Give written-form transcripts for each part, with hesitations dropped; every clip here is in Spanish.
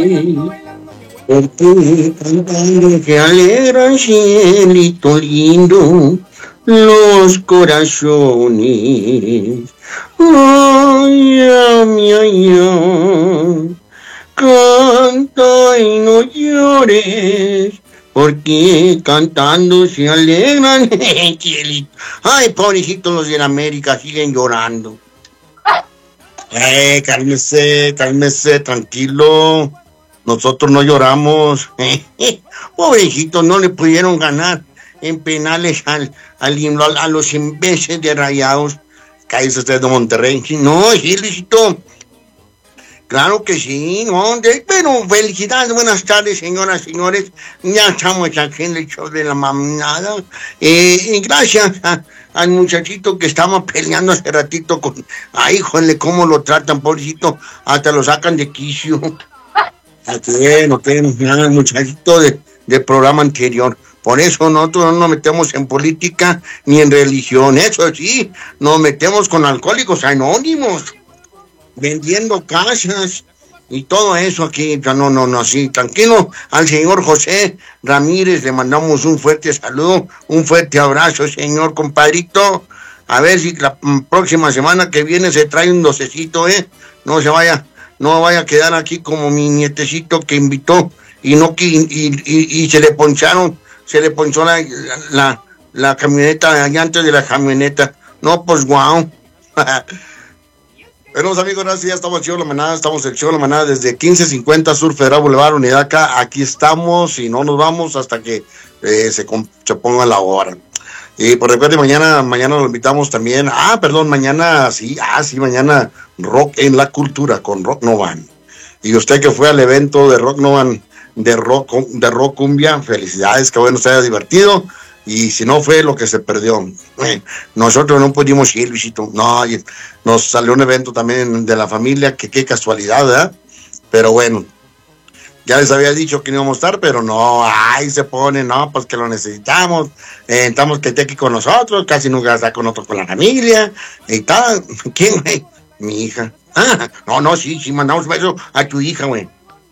Porque cantando que alegran cielito lindo los corazones. Ay, ay, ay, ay, canta y no llores, porque cantando se alegran, cielito. Ay, pobrecitos los de la América, siguen llorando. Cálmese, cálmese, tranquilo. Nosotros no lloramos. Pobrecitos, no le pudieron ganar en penales a los imbéciles de Rayados. Cállese usted de Monterrey. No, sí, Luisito. Claro que sí, ¿no? Pero felicidades, buenas tardes, señoras, señores. Ya estamos aquí en el show de la mamada. Gracias al muchachito que estaba peleando hace ratito con... Ay, híjole, cómo lo tratan, pobrecito. Hasta lo sacan de quicio. No tenemos nada, muchachito del programa anterior. Por eso nosotros no nos metemos en política ni en religión. Eso sí, nos metemos con alcohólicos anónimos, vendiendo casas y todo eso aquí. No, así, tranquilo. Al señor José Ramírez le mandamos un fuerte saludo, un fuerte abrazo, señor compadrito. A ver si la próxima semana que viene se trae un docecito, no vaya a quedar aquí como mi nietecito que invitó y no y se le ponchó la camioneta, la llanta de la camioneta. No, pues guau. Bueno, amigos, gracias, ya estamos en el show de la manada, desde 1550 Sur Federal Boulevard, Unidad K. Aquí estamos y no nos vamos hasta que se ponga la hora. Y por repente mañana lo invitamos también. Mañana Rock en la Cultura con Rock Novan. Y usted que fue al evento de Rock Novan, de Rock Cumbia, felicidades, que bueno, se haya divertido. Y si no fue lo que se perdió. Nosotros no pudimos ir, Luisito. No, nos salió un evento también de la familia, que qué casualidad, ¿verdad? Pero bueno, ya les había dicho que no íbamos a estar, pero no, se pone, no, pues que lo necesitamos. Estamos que esté aquí con nosotros, casi nunca está con nosotros, con la familia, y tal. ¿Quién, güey? Mi hija. Sí, mandamos un beso a tu hija, güey.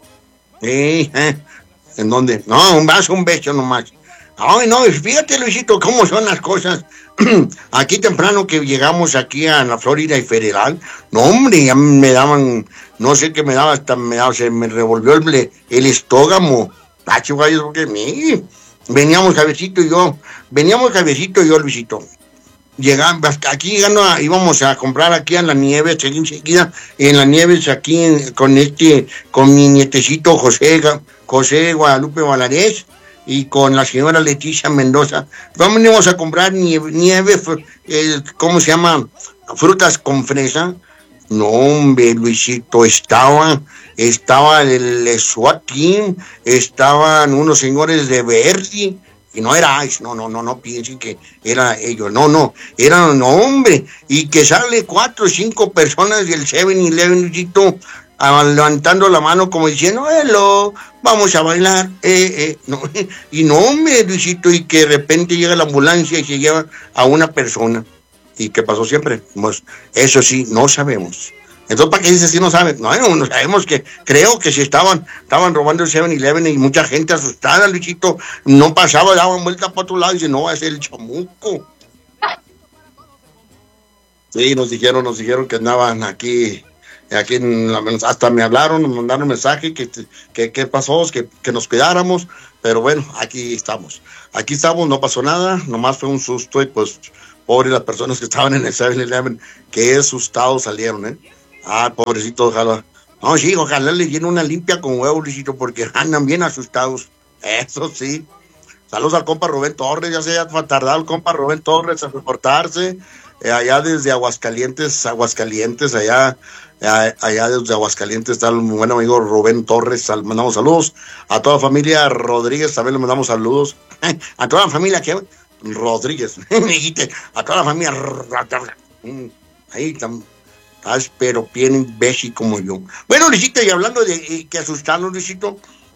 ¿En dónde? No, un beso nomás. Ay, no, fíjate, Luisito, cómo son las cosas. Aquí temprano que llegamos aquí a la Florida y Federal, no, hombre, ya me daban, no sé qué me daba, se me revolvió el estómago. Chivayos, porque veníamos Javiercito y yo, Luisito. Íbamos a comprar aquí en la nieve, enseguida, en la nieve, aquí con mi nietecito José Guadalupe Valadez, y con la señora Leticia Mendoza. Vamos a comprar nieve, ¿cómo se llama? Frutas con fresa. No, hombre, Luisito, estaba el SWAT team, estaban unos señores de Verdi, y no era ICE, no piensen que era ellos, no, eran, hombre, y que sale 4 o 5 personas del 7-Eleven, Luisito, levantando la mano como diciendo, hello, vamos a bailar, no, y no, hombre, Luisito, y que de repente llega la ambulancia y se lleva a una persona. ¿Y qué pasó siempre? Pues eso sí, no sabemos. Entonces, ¿para qué dices si no saben? No sabemos, que creo que si estaban robando el 7-Eleven y mucha gente asustada, Luisito, no pasaba, daban vuelta para otro lado y dice, no, va a ser el chamuco. Sí, nos dijeron que andaban aquí hasta me hablaron, nos mandaron un mensaje que pasó, que nos cuidáramos, pero bueno, aquí estamos, no pasó nada, nomás fue un susto y pues, pobre las personas que estaban en el 7-Eleven, que asustados salieron, pobrecito, ojalá, no, sí, ojalá les llene una limpia con huevo, Luisito, porque andan bien asustados, eso sí. Saludos al compa Rubén Torres, ya se ha tardado el compa Rubén Torres a reportarse, allá desde Aguascalientes, allá desde Aguascalientes está el buen amigo Rubén Torres, mandamos saludos. A toda la familia Rodríguez también le mandamos saludos. A toda la familia Rodríguez, a toda la familia ahí estás, pero bien imbécil como yo. Bueno, Luisito, y hablando de que asustarnos, Luisito,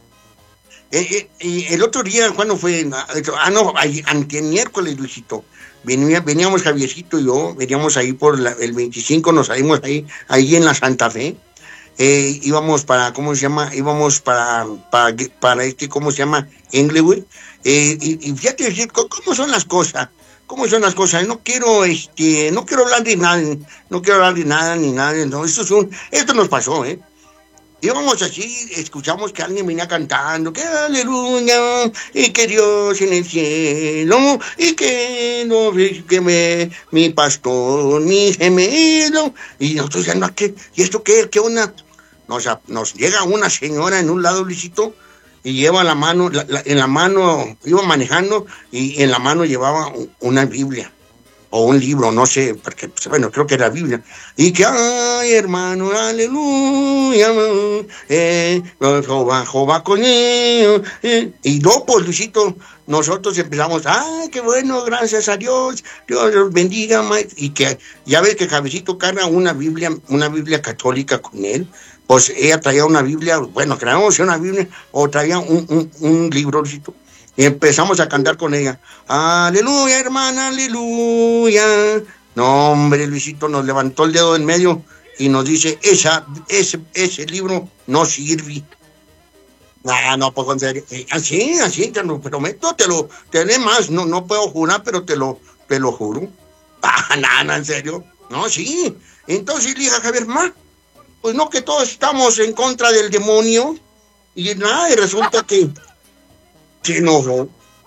el otro día, ¿cuándo fue? Miércoles, Luisito. Veníamos Javiercito y yo, veníamos ahí por el 25, nos salimos ahí en la Santa Fe, íbamos para, ¿cómo se llama? Íbamos para ¿cómo se llama? Englewood. Y fíjate decir, ¿cómo son las cosas? ¿Cómo son las cosas? No quiero, no quiero hablar de nada, no quiero hablar de nada, ni nada, no, esto nos pasó, Íbamos así, escuchamos que alguien venía cantando, que aleluya, y que Dios en el cielo, y que no mi pastor, mi gemelo, y nosotros ya no, ¿qué? ¿Y esto qué? ¿Qué onda? Nos llega una señora en un lado, Luisito, y lleva la mano, en la mano, iba manejando, y en la mano llevaba una Biblia. O un libro, no sé, porque, pues, bueno, creo que era Biblia. Y que, ay, hermano, aleluya, Jehová con ellos. Y no, pues, Luisito, nosotros empezamos, ay, qué bueno, gracias a Dios, Dios los bendiga, y que, ya ves que Cabecito carga una Biblia católica con él. Pues ella traía una Biblia, bueno, creamos una Biblia, o traía un libro, Luisito. Y empezamos a cantar con ella. Aleluya, hermana, aleluya. No, hombre, Luisito nos levantó el dedo en medio y nos dice, ese libro no sirve. No, pues en serio. Así, te lo prometo, te haré más. No puedo jurar, pero te lo juro. No, en serio. No, sí. Entonces le dije a Javier, pues no, que todos estamos en contra del demonio. Y nada, y resulta que no.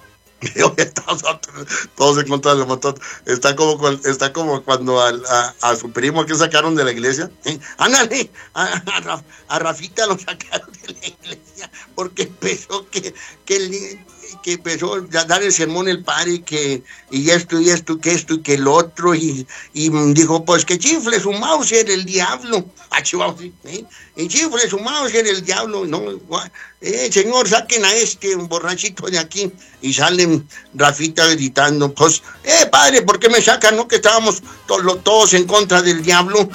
Todos en contra del montón. Está como cuando a su primo que sacaron de la iglesia. Ándale, a Rafita lo sacaron de la iglesia porque empezó que empezó a dar el sermón el padre y esto, que esto y que el otro y dijo, pues que chifle su mouse era el diablo. Y chifle su mouse era el diablo. No, señor, saquen a este borrachito de aquí. Y salen Rafita gritando, pues, padre, ¿por qué me sacan? No, que estábamos todos en contra del diablo.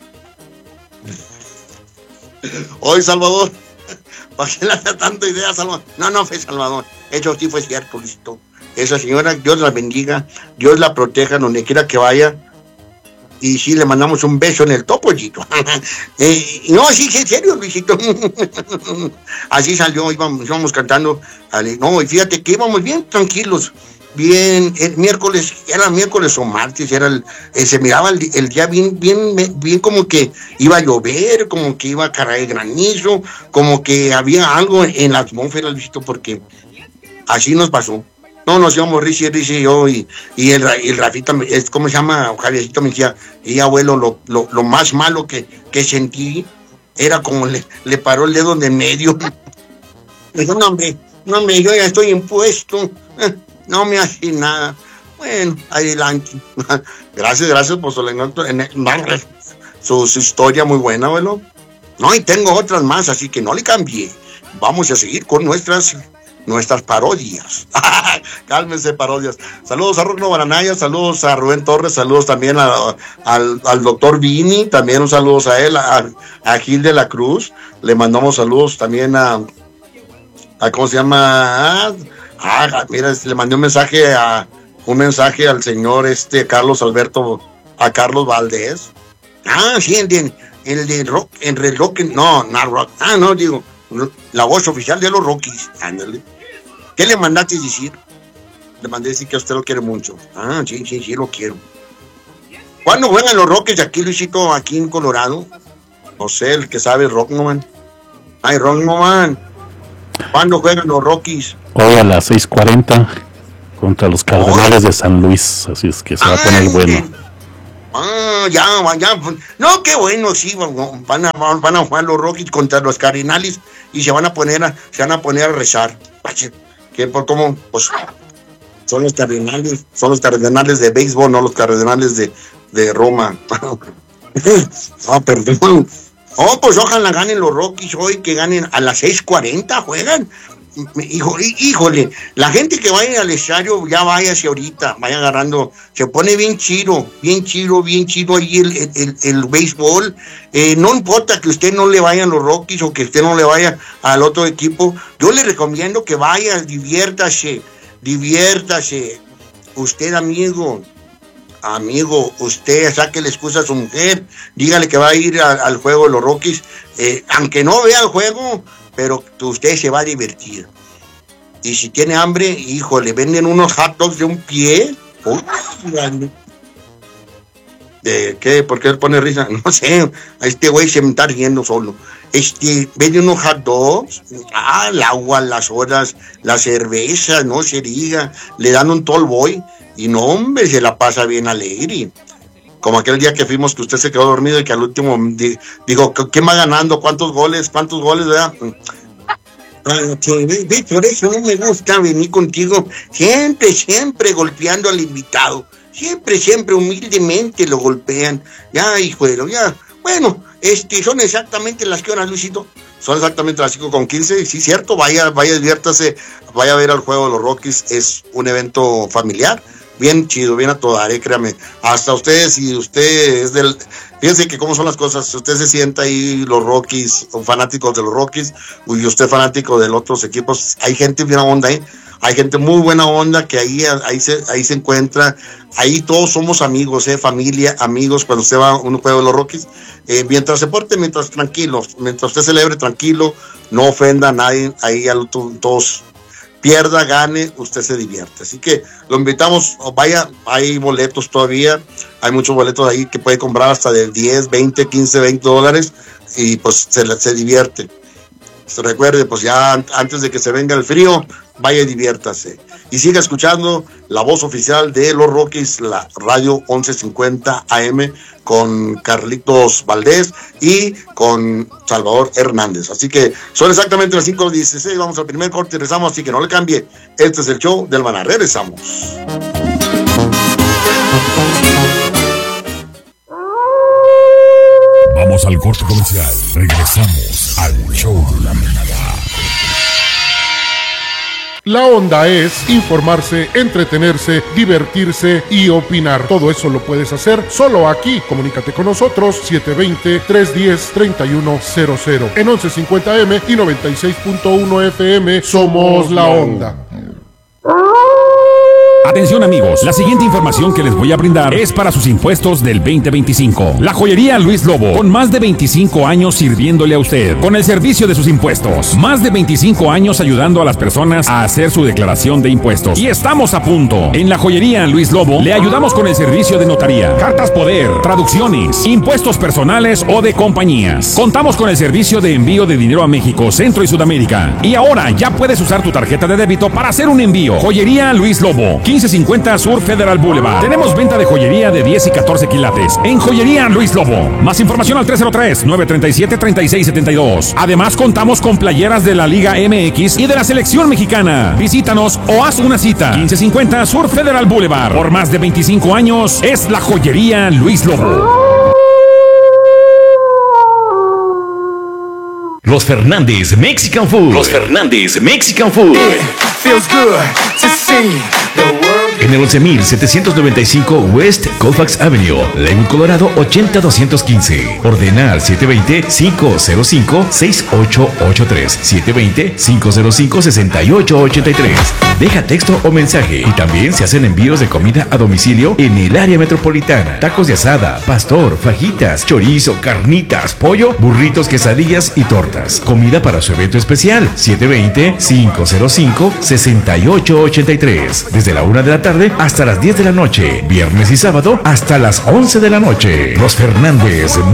Hoy, Salvador, ¿para qué le hace tanta idea, Salvador? No fue Salvador, eso sí fue cierto, listo. Esa señora, Dios la bendiga, Dios la proteja donde quiera que vaya. Y sí, le mandamos un beso en el topollito. No, sí, en serio, Luisito. Así salió, íbamos cantando. No, y fíjate que íbamos bien tranquilos. Bien, el miércoles, era miércoles o martes, se miraba el día bien como que iba a llover, como que iba a caer granizo, como que había algo en la atmósfera, Luisito, porque así nos pasó. No, nos íbamos risa y yo, y el Rafita, ¿cómo se llama? Javiercito me decía, y abuelo, lo más malo que sentí era como le paró el dedo de medio. Dijo, no, hombre, yo ya estoy impuesto, no me hace nada. Bueno, adelante. Gracias por su historia muy buena, abuelo. No, y tengo otras más, así que no le cambié. Vamos a seguir con nuestras parodias. Cálmense, parodias. Saludos a Rocno Baranaya, saludos a Rubén Torres, saludos también al doctor Vini, también un saludos a él, a Gil de la Cruz. Le mandamos saludos también a ¿cómo se llama? Mira, le mandé un mensaje al señor Carlos Alberto, a Carlos Valdés. Sí, el de rock, en Red Rock, no rock, no, digo, la voz oficial de los Rockies, ándale. ¿Qué le mandaste decir? Le mandé decir que a usted lo quiere mucho. Sí, lo quiero. ¿Cuándo juegan los Rockies de aquí, Luisito, aquí en Colorado? No sé, el que sabe, Rocknoman. Ay, Rocknoman. ¿Cuándo juegan los Rockies? Hoy a las 6:40 contra los Cardenales de San Luis. Así es que se va a poner bueno. Ya. No, qué bueno, sí, van a jugar los Rockies contra los Cardenales y se van a poner a rezar. Que por cómo, pues, son los Cardenales de béisbol, no los Cardenales de Roma. Perdón. Pues ojalá ganen los Rockies hoy, que ganen a las 6:40, juegan. Híjole, la gente que vaya al estadio ya vaya hacia ahorita, vaya agarrando, se pone bien chido ahí el béisbol. No importa que usted no le vaya a los Rockies o que usted no le vaya al otro equipo, yo le recomiendo que vaya, diviértase. Usted, amigo, amigo, usted saque la excusa a su mujer, dígale que va a ir al juego de los Rockies, aunque no vea el juego, pero usted se va a divertir. Y si tiene hambre, hijo, le venden unos hot dogs de un pie. ¿De qué? ¿Por qué él pone risa? No sé, a este güey se me está riendo solo. Vende unos hot dogs, el agua, las sodas, la cerveza, no se diga, le dan un tall boy y no, hombre, se la pasa bien alegre. Como aquel día que fuimos, que usted se quedó dormido y que al último digo, ¿quién va ganando? ¿Cuántos goles, verdad? Por eso no me gusta venir contigo, siempre golpeando al invitado, siempre humildemente lo golpean, ya hijuelo, ya, bueno, son exactamente las que horas, Luisito, son exactamente las 5:15, sí, cierto, vaya, diviértase, vaya a ver al juego de los Rockies, es un evento familiar, bien chido, bien a todo dar, créame, hasta ustedes, si usted es fíjense que cómo son las cosas, si usted se sienta ahí, los Rockies, o fanáticos de los Rockies, y usted fanático de los otros equipos, hay gente bien onda ahí, hay gente muy buena onda que ahí se encuentra, ahí todos somos amigos, familia, amigos, cuando usted va a un juego de los Rockies, mientras se porte, mientras usted celebre tranquilo, no ofenda a nadie, ahí todos pierda, gane, usted se divierte. Así que lo invitamos, vaya, hay boletos todavía, hay muchos boletos ahí que puede comprar hasta de 10, 20, 15, 20 dólares y pues se divierte. Se recuerde, pues ya antes de que se venga el frío, vaya y diviértase. Y siga escuchando la voz oficial de los Rockies, la radio 1150 AM, con Carlitos Valdés y con Salvador Hernández. Así que son exactamente las 5:16, vamos al primer corte y regresamos, así que no le cambie. Este es el show del Maná. Regresamos. Vamos al corte comercial. Regresamos al show de la manada. La onda es informarse, entretenerse, divertirse y opinar. Todo eso lo puedes hacer solo aquí. Comunícate con nosotros 720-310-3100 en 1150M y 96.1 FM. Somos la onda. Atención amigos, la siguiente información que les voy a brindar es para sus impuestos del 2025. La joyería Luis Lobo, con más de 25 años sirviéndole a usted, con el servicio de sus impuestos. Más de 25 años ayudando a las personas a hacer su declaración de impuestos. Y estamos a punto. En la joyería Luis Lobo le ayudamos con el servicio de notaría, cartas poder, traducciones, impuestos personales o de compañías. Contamos con el servicio de envío de dinero a México, Centro y Sudamérica. Y ahora ya puedes usar tu tarjeta de débito para hacer un envío. Joyería Luis Lobo, 1550 Sur Federal Boulevard. Tenemos venta de joyería de 10 y 14 quilates en Joyería Luis Lobo. Más información al 303-937-3672. Además, contamos con playeras de la Liga MX y de la Selección Mexicana. Visítanos o haz una cita. 1550 Sur Federal Boulevard. Por más de 25 años es la Joyería Luis Lobo. Los Fernández Mexican Food. Los Fernández Mexican Food. En el 11,795 West Colfax Avenue, Lakewood, Colorado, 80215. Ordena al 720-505-6883. 720-505-6883. Deja texto o mensaje. Y también se hacen envíos de comida a domicilio en el área metropolitana. Tacos de asada, pastor, fajitas, chorizo, carnitas, pollo, burritos, quesadillas y tortas. Comida para su evento especial. 720-505-6883. Desde la 1 de la tarde hasta las 10 de la noche. Viernes y sábado hasta las 11 de la noche. Los Fernández